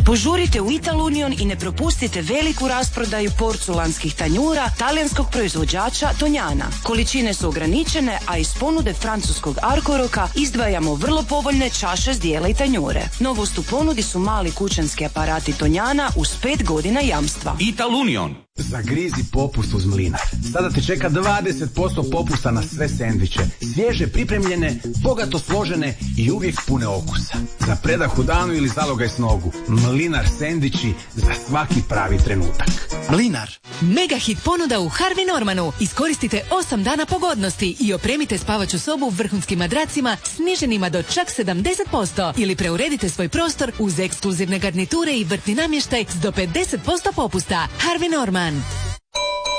Požurite u Ital Union i ne propustite veliku rasprodaju porculanskih tanjura talijanskog proizvođača Tonjana. Količine su ograničene, a iz ponude francuskog Arcoroka izdvajamo vrlo povoljne čaše, zdjela i tanjure. Novost u ponudi su mali kućanski aparati Tonjana uz 5 godina jamstva. Ital Union. Zagrizi popust uz Mlinar. Sada te čeka 20% popusta na sve sendviče. Svježe pripremljene, bogato složene i uvijek pune okusa. Za predah u danu ili zalogaj s nogu. Mlinar sendviči za svaki pravi trenutak. Mlinar. Mega hit ponuda u Harvey Normanu. Iskoristite 8 dana pogodnosti i opremite spavaću sobu vrhunskim madracima sniženima do čak 70% ili preuredite svoj prostor uz ekskluzivne garniture i vrtni namještaj s do 50% popusta. Harvey Norman.